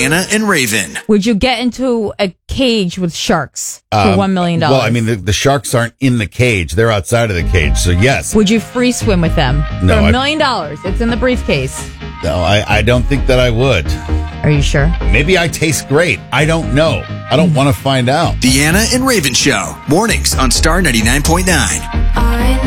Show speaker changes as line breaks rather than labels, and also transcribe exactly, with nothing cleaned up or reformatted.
Anna and Raven.
Would you get into a cage with sharks for
Um,
one million dollars?
Well, I mean, the, the sharks aren't in the cage. They're outside of the cage. So, yes.
Would you free swim with them
No,
for
I-
a million dollars? It's in the briefcase.
No, I, I don't think that I would.
Are you sure?
Maybe I taste great. I don't know. I don't want to find out.
The Anna and Raven Show. Mornings on Star ninety-nine point nine.